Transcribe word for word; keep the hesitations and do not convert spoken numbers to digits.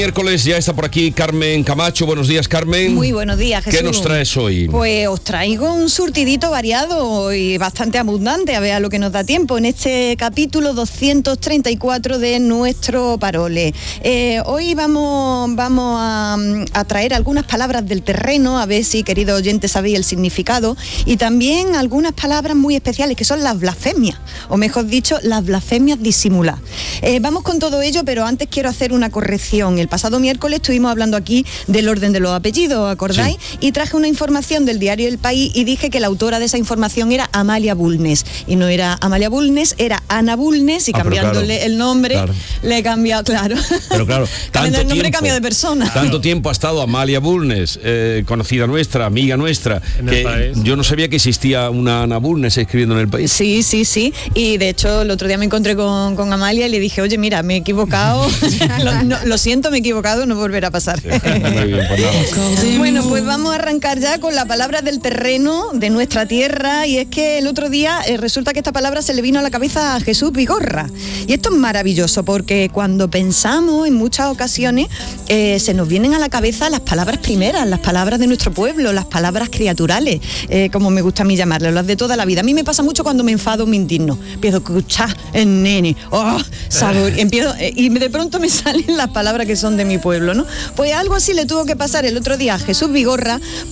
Miércoles ya está por aquí Carmen Camacho. Buenos días, Carmen. Muy buenos días, Jesús. ¿Qué nos traes hoy? Pues os traigo un surtidito variado y bastante abundante, a ver a lo que nos da tiempo en este capítulo doscientos treinta y cuatro de nuestro Parole. Eh, hoy vamos, vamos a, a traer algunas palabras del terreno, a ver si, queridos oyentes, sabéis el significado, y también algunas palabras muy especiales que son las blasfemias, o mejor dicho, las blasfemias disimuladas. Eh, vamos con todo ello, pero antes quiero hacer una corrección. El pasado miércoles estuvimos hablando aquí del orden de los apellidos, ¿acordáis? Sí. Y traje una información del diario El País y dije que la autora de esa información era Amalia Bulnes. Y no era Amalia Bulnes, era Ana Bulnes, y ah, cambiándole claro, el nombre, claro. le he cambiado, claro. Pero claro, tanto el nombre tiempo, cambia de persona. Tanto tiempo ha estado Amalia Bulnes, eh, conocida nuestra, amiga nuestra, en que el país. Yo no sabía que existía una Ana Bulnes escribiendo en El País. Sí, sí, sí. Y de hecho, el otro día me encontré con, con Amalia y le dije, oye, mira, me he equivocado, lo, no, lo siento, me he equivocado, no volverá a pasar. Sí, muy bien, pues nada. Bueno, pues vamos a arrancar ya con la palabra del terreno, de nuestra tierra, y es que el otro día eh, resulta que esta palabra se le vino a la cabeza a Jesús Vigorra. Y esto es maravilloso, porque cuando pensamos en muchas ocasiones, eh, se nos vienen a la cabeza las palabras primeras, las palabras de nuestro pueblo, las palabras criaturales, eh, como me gusta a mí llamarlas, las de toda la vida. A mí me pasa mucho cuando me enfado o me indigno. Empiezo a escuchar el nene, oh, sabor, empiezo, eh, y de pronto me salen las palabras que son de mi pueblo, ¿no? Pues algo así le tuvo que pasar el otro día a Jesús Vigorra,